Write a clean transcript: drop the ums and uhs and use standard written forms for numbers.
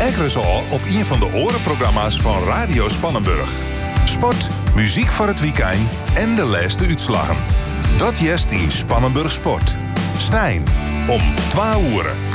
Ekkeres al op een van de orenprogramma's van Radio Spannenburg. Sport, muziek voor het weekend en de laatste uitslagen. Dat jest in Spannenburg Sport. Stijn om 12 uur.